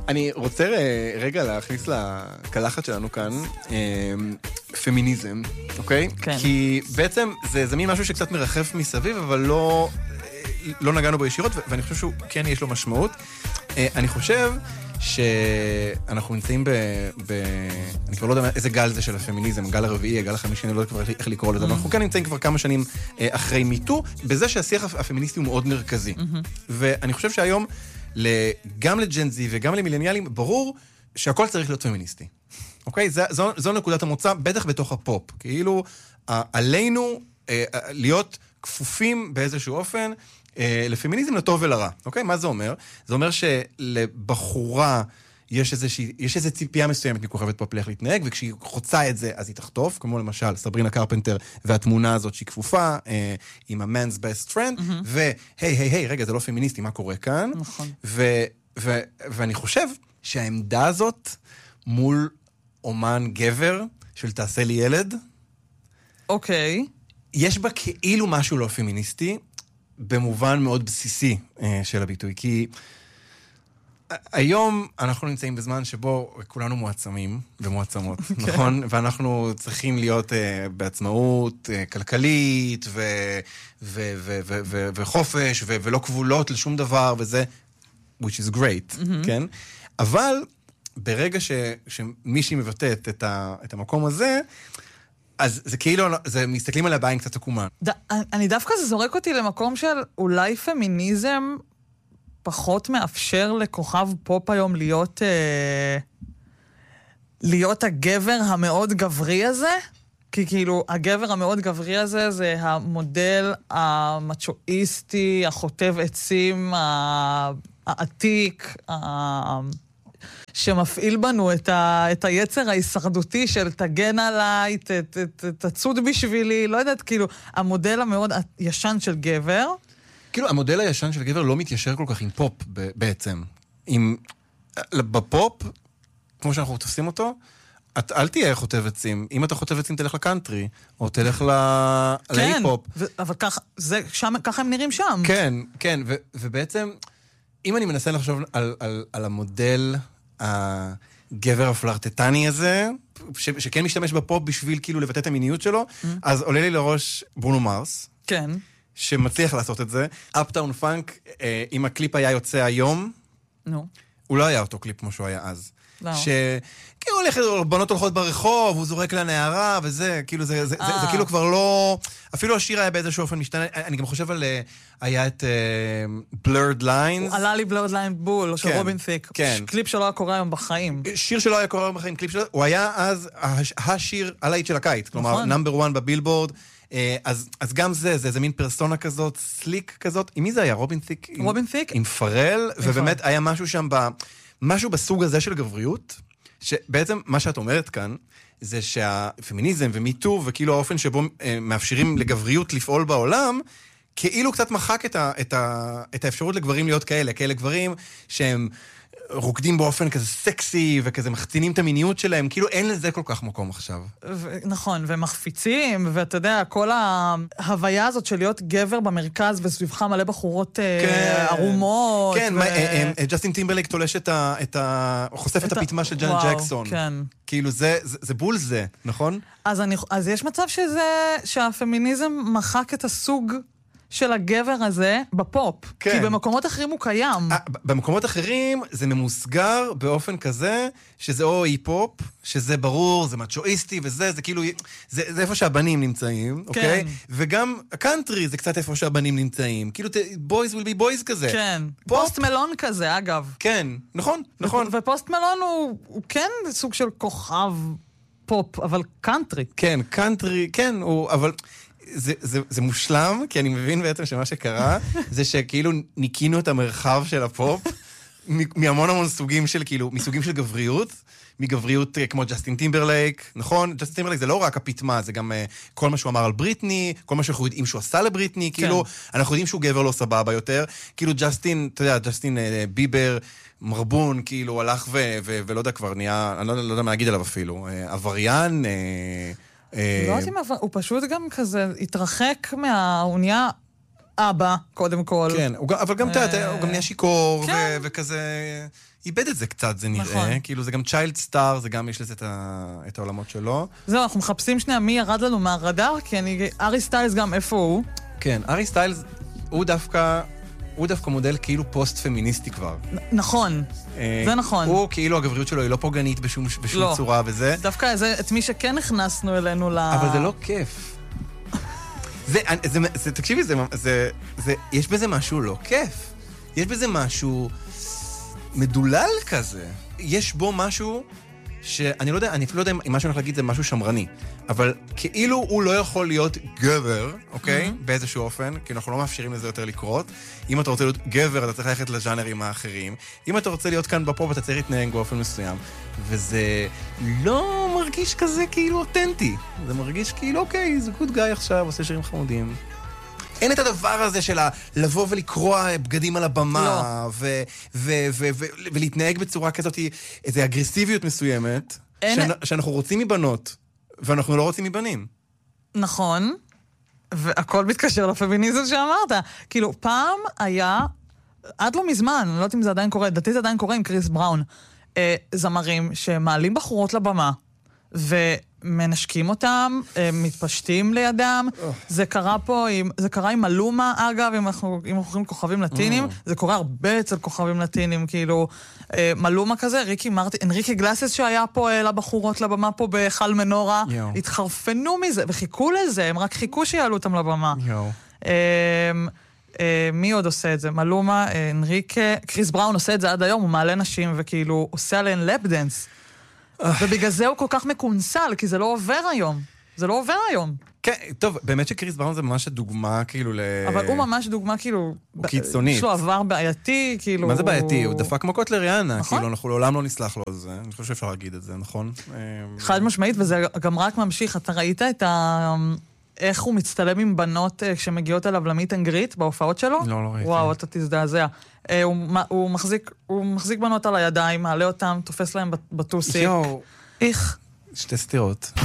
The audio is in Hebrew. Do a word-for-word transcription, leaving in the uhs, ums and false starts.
אני רוצה רגע להכניס לקלחת שלנו כאן, פמיניזם, אוקיי? כן. כי בעצם זה, זה מין משהו שקצת מרחף מסביב, אבל לא, לא נגענו בו ישירות, ואני חושב שהוא כן יש לו משמעות. אני חושב שאנחנו נמצאים ב... ב... אני כבר לא יודע איזה גל זה של הפמיניזם, גל הרביעי, גל החמישי, אני לא יודע כבר איך לקרוא לזה, אבל אנחנו כאן נמצאים כבר כמה שנים אחרי מיטו, בזה שהשיח הפמיניסטי הוא מאוד מרכזי. ואני חושב שהיום, גם לג'נזי וגם למילניאלים, ברור שהכל צריך להיות פמיניסטי. אוקיי? זו, זו נקודת המוצא, בטח בתוך הפופ. כאילו, עלינו להיות כפופים באיזשהו אופן, לפמיניזם לטוב ולרע, אוקיי? מה זה אומר? זה אומר שלבחורה יש איזושהי, יש איזו ציפייה מסוימת מכוכבת פופ איך להתנהג, וכשהיא חוצה את זה, אז היא תחטוף, כמו למשל סברינה קרפנטר והתמונה הזאת שהיא כפופה, אה, עם ה-man's best friend, mm-hmm. והי, היי, היי, רגע, זה לא פמיניסטי, מה קורה כאן? נכון. ו- ו- ואני חושב שהעמדה הזאת מול אומן גבר של תעשה לי ילד, אוקיי. יש בה כאילו משהו לא פמיניסטי, במובן מאוד בסיסי אה, של הביטוי, כי היום אנחנו נמצאים בזמן שבו כולנו מועצמים ומועצמות, נכון? ואנחנו צריכים להיות uh, בעצמאות uh, כלכלית ו- ו- ו- ו- ו- וחופש ו- ולא כבולות לשום דבר, וזה, which is great, mm-hmm. כן? אבל ברגע ש- שמישהי מבטאת את, ה- את המקום הזה, אז זה כאילו, זה מסתכלים עליה בעין קצת עקומה. ד- אני דווקא זה זורק אותי למקום של אולי פמיניזם פחות מאפשר לכוכב פופ היום להיות, אה, להיות הגבר המאוד גברי הזה, כי כאילו הגבר המאוד גברי הזה זה המודל המצ'ואיסטי, החוטב עצים, העתיק, שמפעיל בנו את, ה, את היצר ההישרדותי של תגן עליי, ת, ת, ת, תצוד בשבילי, לא יודעת, כאילו, המודל המאוד ישן של גבר. כאילו, המודל הישן של גבר לא מתיישר כל כך עם פופ בעצם. עם, בפופ, כמו שאנחנו תופסים אותו, את, אל תהיה חוטב עצים. אם אתה חוטב עצים, תלך לקאנטרי, או תלך להיפ-הופ. כן, אבל ככה, זה, שם, ככה הם נראים שם. כן, כן, ו, ובעצם, אם אני מנסה לחשוב על, על, על המודל הגבר הפלרטטני הזה, ש, שכן משתמש בפופ בשביל כאילו לבטא את המיניות שלו, mm-hmm. אז עולה לי לראש ברונו מרס. כן. שמצליח לעשות את זה. אפטאון פאנק, אה, אם הקליפ היה יוצא היום, נו. הוא לא היה אותו קליפ כמו שהוא היה אז. לא. שכאילו הולך, בנות הולכות ברחוב, הוא זורק לנערה, וזה, כאילו זה, זה, זה, זה כאילו כבר לא... אפילו השיר היה באיזשהו אופן משתנה. אני גם חושב על... היה את uh, Blurred Lines. הוא עלה לי Blurred Line Bull, של רובין ת'יק. כן. קליפ שלא היה קורה היום בחיים. שיר שלא היה קורה היום בחיים, קליפ שלו, הוא היה אז השיר על האיט של הקיץ. כלומר, נאמבר וואן בבילבורד. אז, אז גם זה, זה איזה מין פרסונה כזאת, סליק כזאת. עם מי זה היה? רובין ת'יק? רובין ת'יק? עם פרל, ובאמת היה משהו שם, ב, משהו בסוג הזה של גבריות, שבעצם מה שאת אומרת כאן, זה שהפמיניזם ומיטו, וכאילו האופן שבו אה, מאפשרים לגבריות לפעול בעולם, כאילו קצת מחק את, ה, את, ה, את האפשרות לגברים להיות כאלה, כאלה גברים שהם רוקדים באופן כזה סקסי, וכזה מחצינים את המיניות שלהם, כאילו אין לזה כל כך מקום עכשיו. ו- נכון, ומחפיצים, ואתה יודע, כל ההוויה הזאת של להיות גבר במרכז, וסביבך מלא בחורות כן. ערומות. כן, ו... מה, אה, אה, ג'סטין טימברלייק תולש את ה... את ה... חושף את, את הפיטמה של ג'אנט ג'קסון. כן. כאילו זה, זה, זה בול זה, נכון? אז, אני, אז יש מצב שזה, שהפמיניזם מחק את הסוג של הגבר הזה בפופ. כן. כי במקומות אחרים הוא קיים. 아, במקומות אחרים זה ממוסגר באופן כזה, שזה או היפ-הופ, שזה ברור, זה מצ'ואיסטי וזה, זה כאילו, זה, זה איפה שהבנים נמצאים, כן. אוקיי? וגם הקאנטרי זה קצת איפה שהבנים נמצאים. כאילו, boys will be boys כזה. כן. פופ. פוסט מלון כזה, אגב. כן, נכון, נכון. ו- ופוסט מלון הוא, הוא כן סוג של כוכב פופ, אבל קאנטרי. כן, קאנטרי, כן, הוא, אבל... זה, זה, זה מושלם, כי אני מבין בעצם שמה שקרה, זה שכאילו ניקינו את המרחב של הפופ, מהמון המון סוגים של, כאילו, מסוגים של גבריות, מגבריות כמו ג'סטין טימברלייק, נכון? ג'סטין טימברלייק זה לא רק הפיטמה, זה גם uh, כל מה שהוא אמר על בריטני, כל מה שאנחנו יודעים שהוא עשה לבריטני, כן. כאילו, אנחנו יודעים שהוא גבר לא סבבה יותר, כאילו ג'סטין, אתה יודע, ג'סטין uh, ביבר, מרבון, כאילו, הלך ו- ו- ולא יודע כבר, נהיה, אני לא, לא יודע מה להגיד עליו אפילו, uh, עבריין, uh, לא יודעת אם הוא פשוט גם כזה התרחק מה... הוא נהיה אבא, קודם כל. כן, אבל גם תראה, הוא גם נהיה שיקור, וכזה... איבד את זה קצת, זה נראה. כאילו, זה גם צ'יילד סטאר, זה גם יש לזה את העולמות שלו. זהו, אנחנו מחפשים שנייה מי ירד לנו מהרדאר, כי אני... ארי סטיילס גם, איפה הוא? כן, ארי סטיילס, הוא דווקא... הוא דווקא מודל כאילו פוסט-פמיניסטי כבר. נכון, זה נכון. הוא כאילו, הגבריות שלו היא לא פוגענית בשום צורה וזה. דווקא את מי שכן נכנסנו אלינו ל... אבל זה לא כיף. תקשיבי, יש בזה משהו לא כיף. יש בזה משהו מדולל כזה. יש בו משהו שאני לא יודע, אני אפילו לא יודע אם מה שאני הולך להגיד זה משהו שמרני, אבל כאילו הוא לא יכול להיות גבר, אוקיי? באיזשהו אופן, כי אנחנו לא מאפשרים לזה יותר לקרות. אם אתה רוצה להיות גבר, אתה צריך ללכת לז'אנרים האחרים. אם אתה רוצה להיות כאן בפופ, אתה צריך להתנהג באופן מסוים. וזה לא מרגיש כזה כאילו אותנטי. זה מרגיש כאילו, אוקיי, זה גוד גאי עכשיו, עושה שירים חמודים. אין את הדבר הזה של לבוא ולקרוע בגדים על הבמה, ולהתנהג בצורה כזאת, איזו אגרסיביות מסוימת, שאנחנו רוצים מבנות, ואנחנו לא רוצים מבנים. נכון, והכל מתקשר לפמיניזם שאמרת. כאילו, פעם היה, עד לא מזמן, אני לא יודעת אם זה עדיין קורה, דעתי זה עדיין קורה עם קריס בראון, זמרים שמעלים בחורות לבמה, ו... מנשקים אותם, מתפשטים לידם. זה קרה פה, זה קרה עם מלומה, אגב, אם אנחנו הולכים כוכבים לטינים, זה קורה הרבה אצל כוכבים לטינים, כאילו, מלומה כזה, ריקי מרטין, אנריקי גלאסס שהיה פה לבחורות לבמה פה בחל מנורה, התחרפנו מזה, וחיכו לזה, הם רק חיכו שיעלו אותם לבמה. מי עוד עושה את זה? מלומה, אנריקה, קריס בראון עושה את זה עד היום, הוא מעלה נשים וכאילו עושה עליהן לפ-דנס. ובגלל זה הוא כל כך מקונסל, כי זה לא עובר היום. זה לא עובר היום. כן, טוב, באמת שקריס בראון זה ממש דוגמה, כאילו, ל... אבל הוא ממש דוגמה, כאילו... הוא קיצונית. יש לו עבר בעייתי, כאילו... מה זה בעייתי? הוא דפק מכות לריאנה, כאילו, אנחנו לעולם לא נסלח לו על זה. אני חושב שאפשר להגיד את זה, נכון? חד משמעית, וזה גם רק ממשיך. אתה ראית את ה... איך הוא מצטלם עם בנות כשמגיעות אליו למיט אנד גריט בהופעות שלו? לא, לא ראיתי. וואו, אתה תזדעזע. הוא, הוא, מחזיק, הוא מחזיק בנות על הידיים, מעלה אותם, תופס להם בטוסיק. יואו. איך? שתי סתירות.